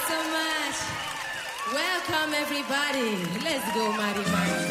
so much. Welcome, everybody. Let's go, Mari Mari.